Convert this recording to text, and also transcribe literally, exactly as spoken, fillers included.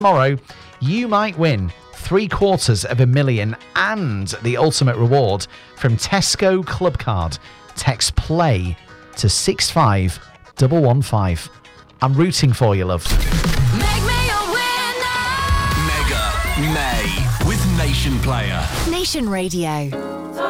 Tomorrow, you might win three quarters of a million and the ultimate reward from Tesco Club Card. Text PLAY to six five one one five. I'm rooting for you, love. Make me a winner. Mega May with Nation Player. Nation Radio.